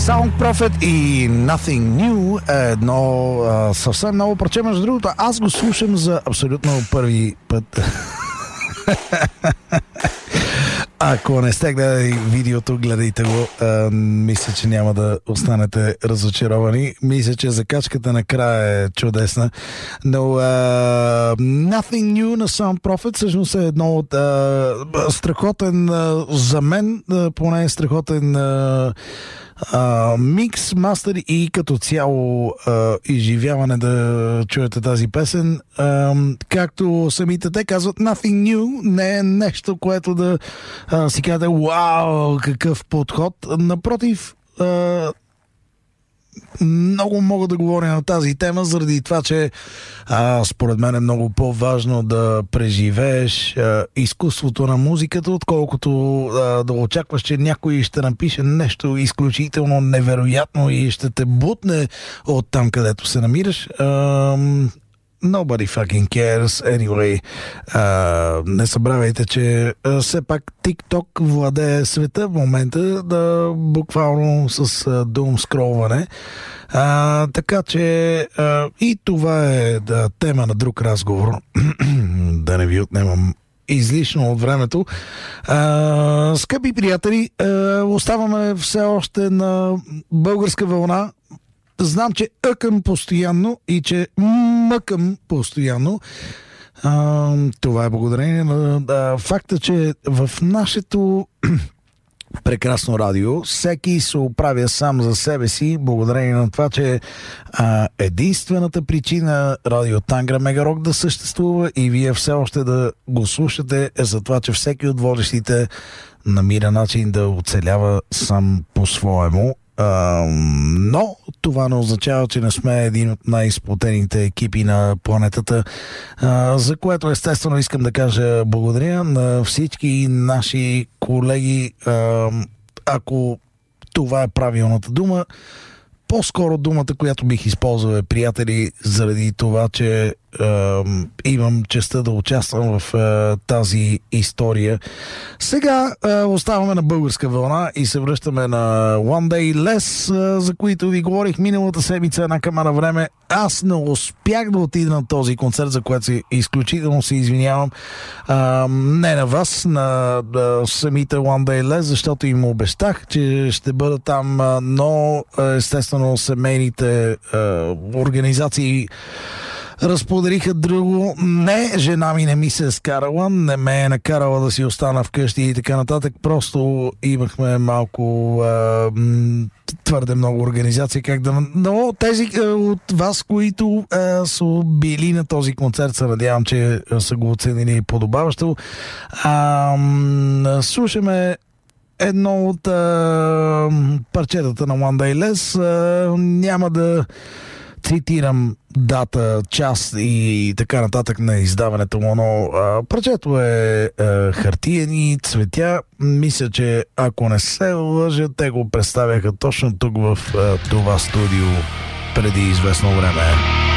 Sound Prophet и Nothing New е едно съвсем ново парче. Между другото, аз го слушам за абсолютно първи път. Ако не сте гледали видеото, гледайте го. Мисля, че няма да останете разочаровани. Мисля, че закачката накрая е чудесна. Но Nothing New на Sound Prophet всъщност е едно от страхотен за мен, поне страхотен микс, мастер и като цяло изживяване да чуете тази песен. Както самите те казват, Nothing New не е нещо, което да си кажете, вау, какъв подход. Напротив, много мога да говоря на тази тема, заради това, че според мен е много по-важно да преживееш изкуството на музиката, отколкото да очакваш, че някой ще напише нещо изключително невероятно и ще те бутне от там, където се намираш. Nobody fucking cares anyway. Не събравяйте, че все пак TikTok владее света в момента, буквално с doom скролване. Така че и това е тема на друг разговор. Да не ви отнемам излишно от времето. Скъпи приятели, оставаме все още на българска вълна. Знам, чеъкам постоянно и че мъкам постоянно. Това е благодарение на факта, че в нашето прекрасно радио всеки се оправя сам за себе си, благодарение на това, че единствената причина Радио Тангра Мегарок да съществува и вие все още да го слушате е за това, че всеки от водещите намира начин да оцелява сам по-своему. Но това не означава, че не сме един от най-изплатените екипи на планетата, за което естествено искам да кажа благодаря на всички наши колеги. Ако това е правилната дума, по-скоро думата, която бих използвал е приятели, заради това, че имам честта да участвам в тази история. Сега оставаме на българска вълна и се връщаме на One Day Less, за които ви говорих миналата седмица една камара време. Аз не успях да отида на този концерт, за което изключително се извинявам. Не на вас, на самите One Day Less, защото им обещах, че ще бъда там, но естествено семейните организации разподариха друго. Не, жена ми не ми се е скарала, не ме е накарала да си остана вкъщи и така нататък. Просто имахме малко твърде много организации. Но тези от вас, които са били на този концерт, се надявам, че са го оценили подобаващо. Слушаме едно от парчетата на One Day Less. Няма да цитирам дата, час и така нататък на издаването му, но парчето е хартиени цветя. Мисля, че ако не се лъжа, те го представяха точно тук в това студио преди известно време.